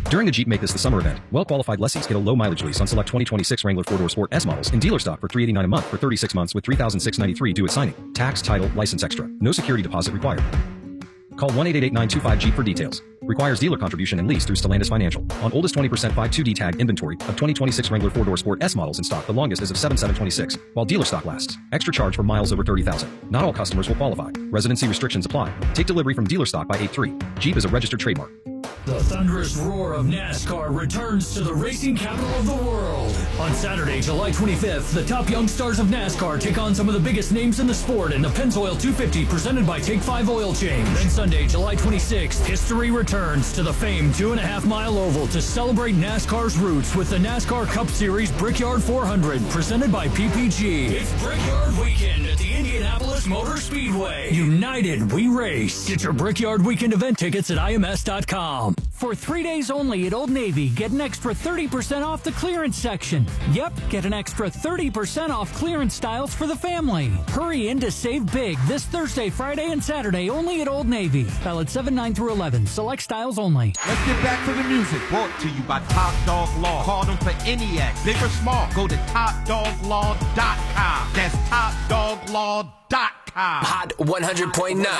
During the Jeep Make This the Summer event, well-qualified lessees get a low-mileage lease on select 2026 Wrangler 4-door Sport S models in dealer stock for $389 a month for 36 months with $3,693 due at signing. Tax, title, license extra. No security deposit required. Call 1-888-925-JEEP for details. Requires dealer contribution and lease through Stellantis Financial. On oldest 20% 5.2D tag inventory of 2026 Wrangler 4-door Sport S models in stock, the longest is of 7/7/26, while dealer stock lasts. Extra charge for miles over 30,000. Not all customers will qualify. Residency restrictions apply. Take delivery from dealer stock by 8/3. Jeep is a registered trademark. The thunderous roar of NASCAR returns to the racing capital of the world. On Saturday, July 25th, the top young stars of NASCAR take on some of the biggest names in the sport in the Pennzoil 250 presented by Take 5 Oil Change. Then Sunday, July 26th, history returns to the famed 2.5-mile oval to celebrate NASCAR's roots with the NASCAR Cup Series Brickyard 400 presented by PPG. It's Brickyard Weekend at the Indianapolis Motor Speedway. United, we race. Get your Brickyard Weekend event tickets at IMS.com. For 3 days only at Old Navy, get an extra 30% off the clearance section. Yep, get an extra 30% off clearance styles for the family. Hurry in to save big this Thursday, Friday, and Saturday only at Old Navy. Valid 7/9 through 11. Select styles only. Let's get back to the music. Brought to you by Top Dog Law. Call them for any act, big or small. Go to TopDogLaw.com. That's TopDogLaw.com. Hot 100.9.